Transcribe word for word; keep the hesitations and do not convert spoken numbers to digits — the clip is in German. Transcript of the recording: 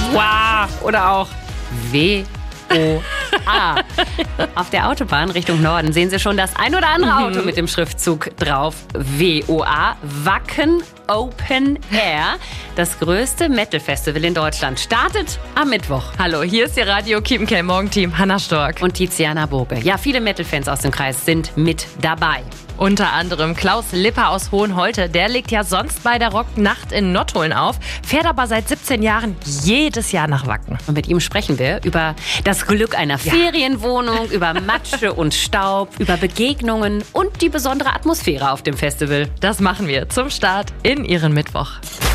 Wow. Oder auch W O A. Auf der Autobahn Richtung Norden sehen Sie schon das ein oder andere Auto mit dem Schriftzug drauf. W O A. Wacken Open Air. Das größte Metal-Festival in Deutschland startet am Mittwoch. Hallo, hier ist Ihr Radio Kiepenkerl Morgenteam Hanna Stork. Und Tiziana Bobe. Ja, viele Metal-Fans aus dem Kreis sind mit dabei. Unter anderem Klaus Lipper aus Hohenholte. Der legt ja sonst bei der Rocknacht in Nottuln auf, fährt aber seit siebzehn Jahren jedes Jahr nach Wacken. Und mit ihm sprechen wir über das Glück einer Ja. Ferienwohnung, über Matsche und Staub, über Begegnungen und die besondere Atmosphäre auf dem Festival. Das machen wir zum Start in Ihren Mittwoch.